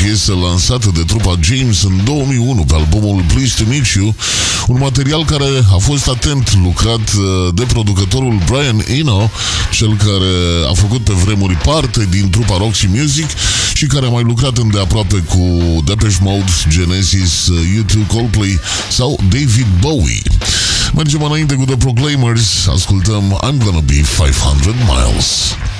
piesă lansată de trupa James în 2001 pe albumul Pleased to Meet You, un material care a fost atent lucrat de producătorul Brian Eno, cel care a făcut pe vremuri parte din trupa Roxy Music și care a mai lucrat îndeaproape cu Depeche Mode, Genesis, U2, Coldplay sau David Bowie. Mergem înainte cu The Proclaimers, ascultăm I'm Gonna Be 500 Miles.